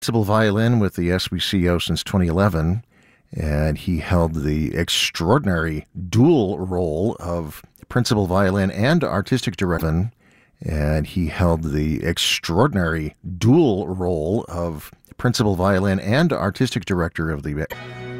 principal violin with the SBCO since 2011, and he held the extraordinary dual role of principal violin and artistic director. And he held the extraordinary dual role of principal violin and artistic director of the...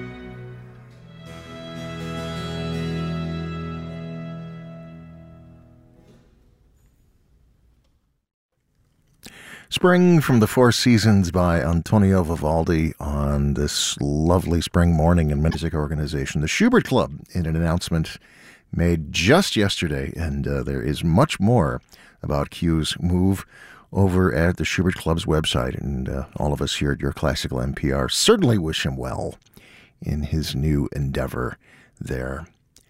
Spring from the Four Seasons by Antonio Vivaldi on this lovely spring morning in music organization, the Schubert Club, in an announcement made just yesterday. And there is much more about Q's move over at the Schubert Club's website. And all of us here at Your Classical NPR certainly wish him well in his new endeavor there.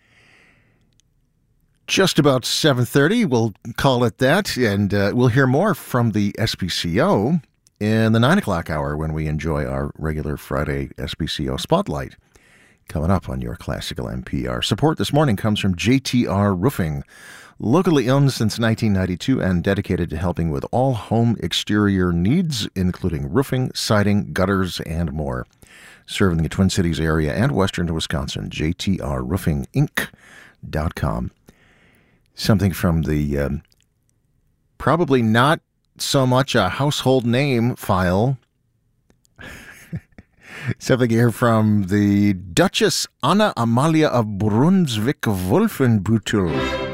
Just about 7:30, we'll call it that, and we'll hear more from the SBCO in the 9 o'clock hour when we enjoy our regular Friday SBCO Spotlight coming up on Your Classical NPR. Support this morning comes from JTR Roofing, locally owned since 1992 and dedicated to helping with all home exterior needs, including roofing, siding, gutters, and more. Serving the Twin Cities area and western Wisconsin, jtrroofinginc.com. Something from the probably not so much a household name file. Something here from the Duchess Anna Amalia of Brunswick-Wolfenbüttel.